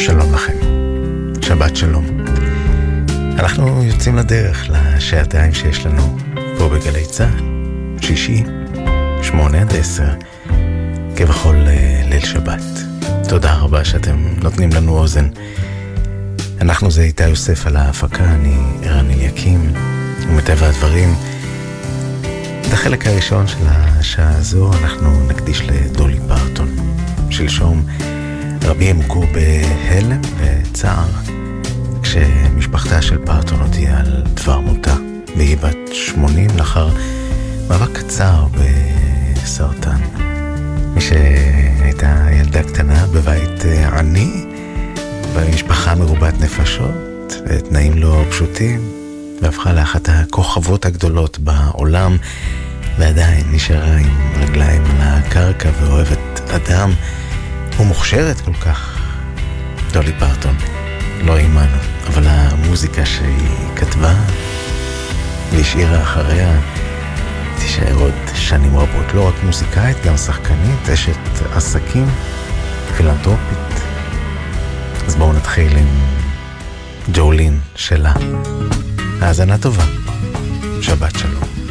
שלום לכם, שבת שלום. אנחנו יוצאים לדרך לשעתיים שיש לנו פה בגלי צהל, שישי, 8-10, כבכל ליל שבת. תודה רבה שאתם נותנים לנו אוזן. אנחנו זה איתי יוסף על ההפקה, אני ערן אליקים, ומטבע הדברים, את החלק הראשון של השעה הזו אנחנו נקדיש לדולי פרטון. שלשום רבים הוכו בהלם וצער כשמשפחתה של פרטון הודיעה על דבר מותה, והיא בת 80 לאחר מאבק קצר בסרטן. מי שהייתה ילדה קטנה בבית עני, במשפחה מרובת נפשות ותנאים לא פשוטים, והפכה לאחת הכוכבות הגדולות בעולם, ועדיין נשארה עם רגליים על הקרקע ואוהבת אדם ומוכשרת כל כך. דולי פרטון לא אימנו, אבל המוזיקה שהיא כתבה והשאירה אחריה תישאר עוד שנים רבות. לא רק מוזיקאית, גם שחקנית, אשת עסקים, פילנתרופית. אז בואו נתחיל עם ג'ולין שלה. האזנה טובה, שבת שלום.